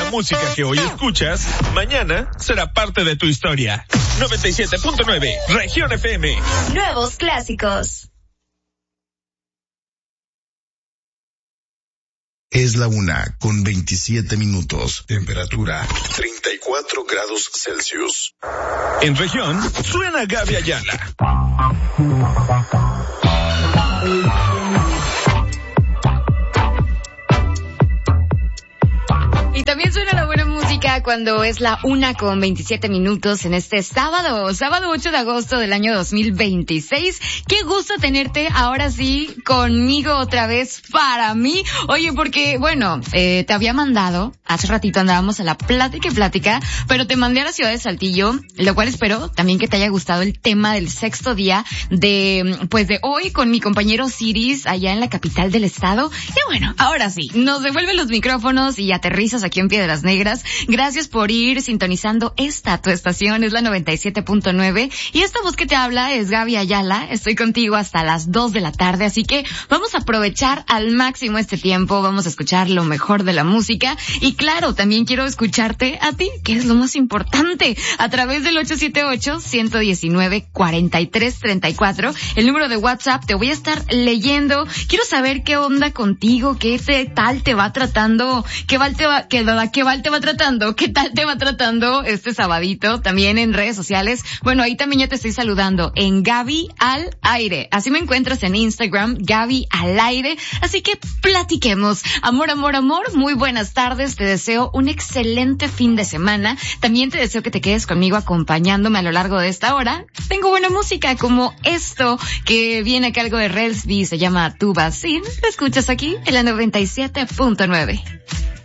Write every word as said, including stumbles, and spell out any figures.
música que hoy escuchas, mañana será parte de tu historia. noventa y siete punto nueve, Región F M. Nuevos clásicos. Es la una con veintisiete minutos. Temperatura treinta y cuatro grados Celsius. En región, suena Gaby Ayala. Y también suena la buena música cuando es la una con veintisiete minutos en este sábado, sábado ocho de agosto del año dos mil veintiséis. Qué gusto tenerte ahora sí conmigo otra vez para mí. Oye, porque, bueno, eh, te había mandado, hace ratito andábamos a la plática y plática, pero te mandé a la ciudad de Saltillo, lo cual espero también que te haya gustado el tema del sexto día de, pues de hoy con mi compañero Ciris allá en la capital del estado. Y bueno, ahora sí, nos devuelven los micrófonos y aterrizas aquí en Piedras Negras. Gracias por ir sintonizando esta tu estación, es la noventa y siete punto nueve, y esta voz que te habla es Gaby Ayala. Estoy contigo hasta las dos de la tarde, así que vamos a aprovechar al máximo este tiempo, vamos a escuchar lo mejor de la música, y claro, también quiero escucharte a ti, que es lo más importante, a través del ocho siete ocho, uno uno nueve, cuatro tres tres cuatro, el número de WhatsApp. Te voy a estar leyendo, quiero saber qué onda contigo, qué te, tal te va tratando, qué tal te va, qué, qué tal te va tratando, qué tal te va tratando este sabadito, también en redes sociales. Bueno, ahí también ya te estoy saludando en Gaby al aire, así me encuentras en Instagram, Gaby al aire, así que platiquemos. Amor, amor, amor, muy buenas tardes, te deseo un excelente fin de semana, también te deseo que te quedes conmigo acompañándome a lo largo de esta hora. Tengo buena música como esto que viene a cargo de Relsby, se llama Tu Vacín, lo escuchas aquí en la noventa y siete punto nueve.